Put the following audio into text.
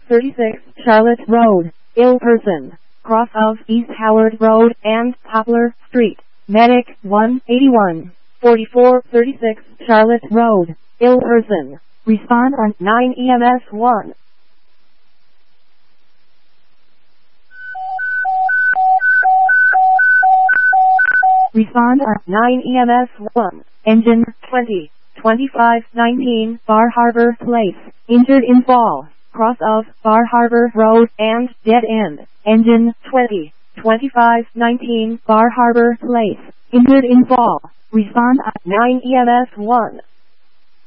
36 Charlotte Road, ill person, cross of East Howard Road and Poplar Street. Medic 181, 4436 Charlotte Road, ill person. Respond on 9 EMS 1. Respond on 9 EMS 1. Engine 20, 2519 Bar Harbor Place. Injured in fall, cross of Bar Harbor Road and dead end. Engine 20, 2519 Bar Harbor Place. Injured in fall. Respond at 9 EMS 1.